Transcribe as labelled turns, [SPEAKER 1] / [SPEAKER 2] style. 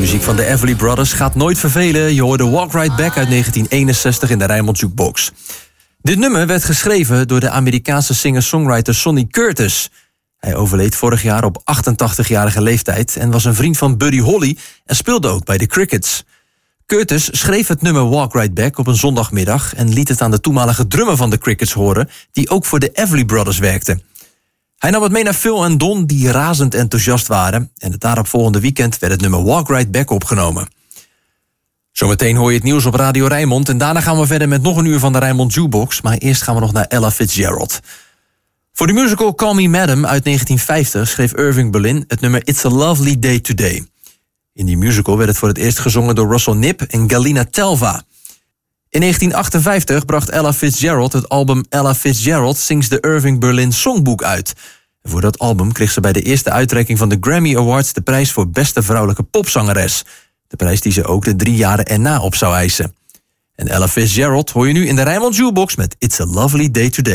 [SPEAKER 1] Muziek van de Everly Brothers gaat nooit vervelen. Je hoorde Walk Right Back uit 1961 in de Rijnmond Jukebox. Dit nummer werd geschreven door de Amerikaanse singer-songwriter Sonny Curtis. Hij overleed vorig jaar op 88-jarige leeftijd en was een vriend van Buddy Holly en speelde ook bij de Crickets. Curtis schreef het nummer Walk Right Back op een zondagmiddag en liet het aan de toenmalige drummer van de Crickets horen, die ook voor de Everly Brothers werkte. Hij nam het mee naar Phil en Don, die razend enthousiast waren, en het daaropvolgende weekend werd het nummer Walk Right Back opgenomen. Zometeen hoor je het nieuws op Radio Rijnmond en daarna gaan we verder met nog een uur van de Rijnmond Jukebox, maar eerst gaan we nog naar Ella Fitzgerald. Voor de musical Call Me Madam uit 1950 schreef Irving Berlin het nummer It's a Lovely Day Today. In die musical werd het voor het eerst gezongen door Russell Knipp en Galina Telva. In 1958 bracht Ella Fitzgerald het album Ella Fitzgerald Sings the Irving Berlin Songbook uit. En voor dat album kreeg ze bij de eerste uitreiking van de Grammy Awards de prijs voor beste vrouwelijke popzangeres. De prijs die ze ook de 3 jaren erna op zou eisen. En Ella Fitzgerald hoor je nu in de Rijnmond Jukebox met It's a Lovely Day Today.